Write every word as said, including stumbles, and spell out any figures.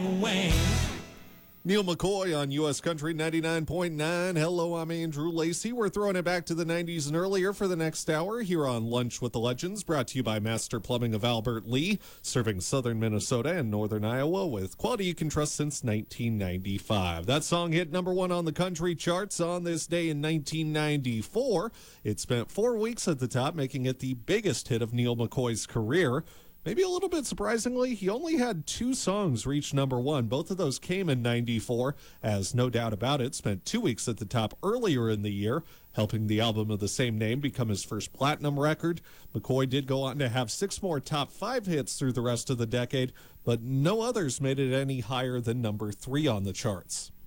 and Wayne. Neil McCoy on U S Country ninety-nine point nine. Hello, I'm Andrew Lacey. We're throwing it back to the nineties and earlier for the next hour here on Lunch with the Legends, brought to you by Master Plumbing of Albert Lee, serving southern Minnesota and northern Iowa with quality you can trust since nineteen ninety-five. That song hit number one on the country charts on this day in nineteen ninety-four. It spent four weeks at the top, making it the biggest hit of Neil McCoy's career. Maybe a little bit surprisingly, he only had two songs reach number one. Both of those came in ninety-four, as No Doubt About It spent two weeks at the top earlier in the year, helping the album of the same name become his first platinum record. McCoy did go on to have six more top five hits through the rest of the decade, but no others made it any higher than number three on the charts.